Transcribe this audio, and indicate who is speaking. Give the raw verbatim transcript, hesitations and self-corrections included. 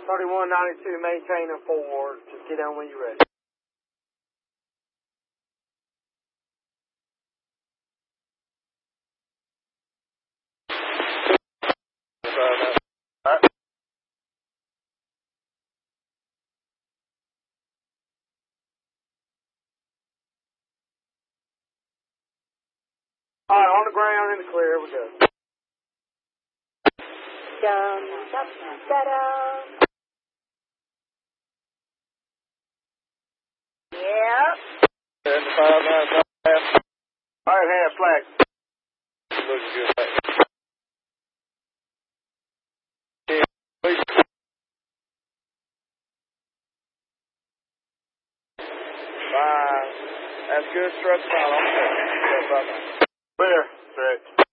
Speaker 1: thirty-one ninety-two, maintain and forward. Just get down when you're ready.
Speaker 2: Alright.
Speaker 1: All right, on the ground, in the clear, we go.
Speaker 3: Dum, dum, da-dum. Yep.
Speaker 2: seventy-five, ninety-five.
Speaker 1: All right, half flag.
Speaker 2: Looks good. Five. That's good. Struck final. Okay.
Speaker 1: Clear. Correct.